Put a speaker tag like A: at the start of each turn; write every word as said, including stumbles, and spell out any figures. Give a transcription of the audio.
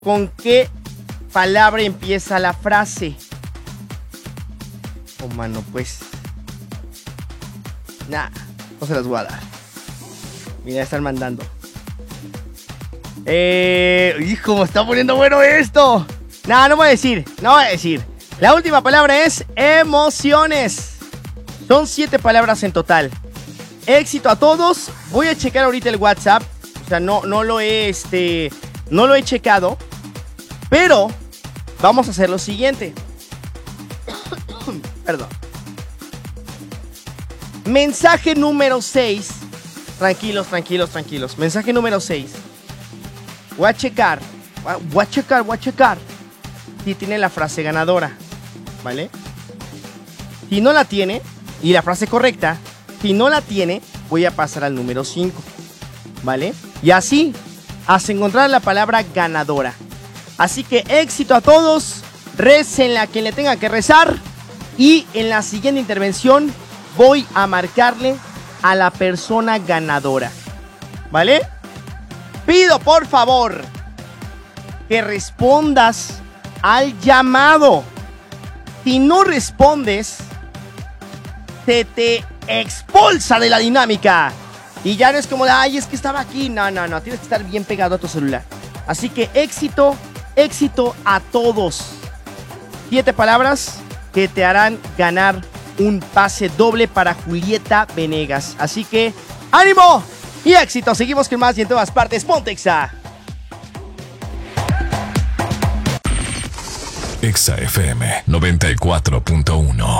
A: ¿Con qué palabra empieza la frase? Oh, mano, pues. Nah, no se las voy a dar. Mira, están mandando. Eh. Hijo, me está poniendo bueno esto. Nah, no voy a decir. No voy a decir. La última palabra es emociones. Son siete palabras en total. Éxito a todos. Voy a checar ahorita el WhatsApp. O sea, no, no lo he, este. No lo he checado. Pero vamos a hacer lo siguiente. Perdón. Mensaje número seis. Tranquilos, tranquilos, tranquilos. Mensaje número seis. Voy a checar. Voy a checar, voy a checar. Si tiene la frase ganadora. ¿Vale? Si no la tiene, y la frase correcta, si no la tiene, voy a pasar al número cinco. ¿Vale? Y así, hasta encontrar la palabra ganadora. Así que éxito a todos. Récenle a quien le tenga que rezar. Y en la siguiente intervención voy a marcarle a la persona ganadora. ¿Vale? Pido por favor que respondas al llamado. Si no respondes, se te expulsa de la dinámica. Y ya no es como de, ay, es que estaba aquí. No, no, no, tienes que estar bien pegado a tu celular. Así que éxito, éxito a todos. Siete palabras que te harán ganar un pase doble para Julieta Venegas. Así que, ¡ánimo! Y éxito, seguimos con más y en todas partes, ponte Exa.
B: Exa F M noventa y cuatro punto uno.